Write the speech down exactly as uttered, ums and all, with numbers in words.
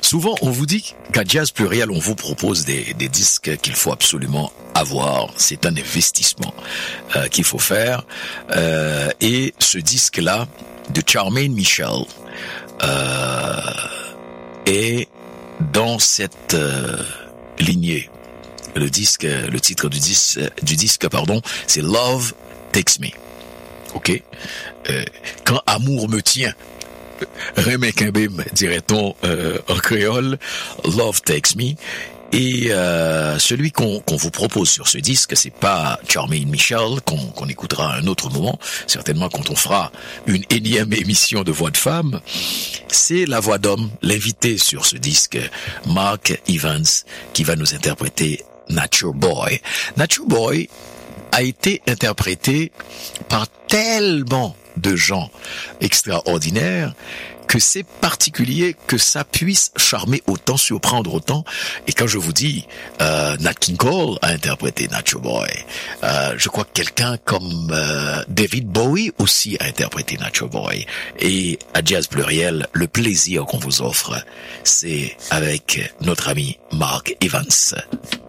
Souvent, on vous dit qu'à Jazz Pluriel, on vous propose des, des disques qu'il faut absolument avoir. C'est un investissement euh, qu'il faut faire. Euh, et ce disque-là, de Charmaine Michel, euh, est dans cette euh, lignée. Le disque, le titre du disque, du disque, pardon, c'est Love Takes Me. Ok, euh, quand amour me tient. Remekimbim, dirait-on euh, en créole, Love Takes Me. Et euh, celui qu'on qu'on vous propose sur ce disque, c'est pas Charmaine Michel, qu'on qu'on écoutera à un autre moment, certainement quand on fera une énième émission de voix de femme. C'est la voix d'homme, l'invité sur ce disque, Mark Evans, qui va nous interpréter Nature Boy. Nature Boy a été interprété par tellement de gens extraordinaires que c'est particulier que ça puisse charmer autant, surprendre autant. Et quand je vous dis euh, Nat King Cole a interprété Nature Boy, euh, je crois que quelqu'un comme euh, David Bowie aussi a interprété Nature Boy. Et à Jazz Pluriel, le plaisir qu'on vous offre, c'est avec notre ami Mark Evans.